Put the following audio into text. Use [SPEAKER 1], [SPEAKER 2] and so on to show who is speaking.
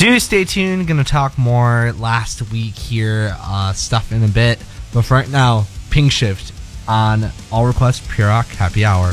[SPEAKER 1] Do stay tuned. Gonna talk more last week here, stuff in a bit. But for right now, Pink Shift on All Request Pure Rock Happy Hour.